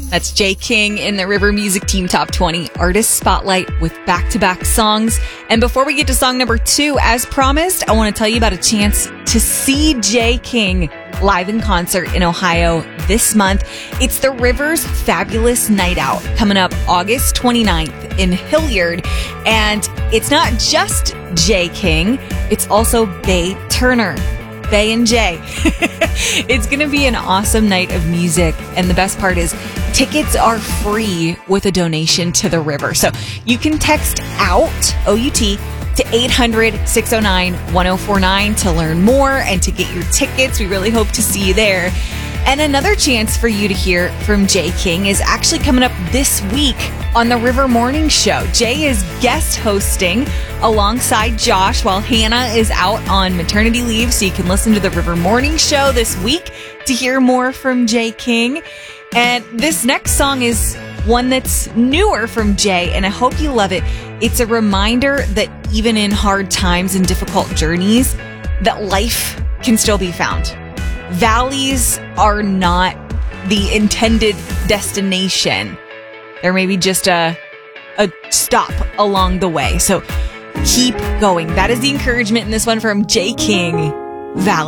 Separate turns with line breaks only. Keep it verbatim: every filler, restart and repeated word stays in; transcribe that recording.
That's Jay King in the River Music Team Top twenty Artist Spotlight with back-to-back songs. And before we get to song number two, as promised, I want to tell you about a chance to see Jay King live in concert in Ohio this month. It's the Rivers Fabulous Night Out coming up August twenty-ninth in Hilliard. And it's not just Jay King, it's also Bay Turner. Bay and Jay. It's going to be an awesome night of music. And the best part is tickets are free with a donation to the river. So you can text OUT, O U T, to eight hundred, six oh nine, one oh four nine to learn more and to get your tickets. We really hope to see you there. And another chance for you to hear from Jay King is actually coming up this week on the River Morning Show. Jay is guest hosting alongside Josh while Hannah is out on maternity leave. So you can listen to the River Morning Show this week to hear more from Jay King. And this next song is one that's newer from Jay, and I hope you love it. It's a reminder that even in hard times and difficult journeys, that life can still be found. Valleys are not the intended destination. There may be just a, a stop along the way. So keep going. That is the encouragement in this one from Jay King, Valley.